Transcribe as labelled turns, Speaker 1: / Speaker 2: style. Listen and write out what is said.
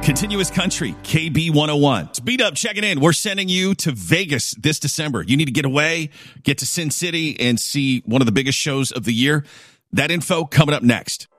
Speaker 1: Continuous Country, KB 101. Speed up, checking in. We're sending you to Vegas this December. You need to get away, get to Sin City, and see one of the biggest shows of the year. That info coming up next.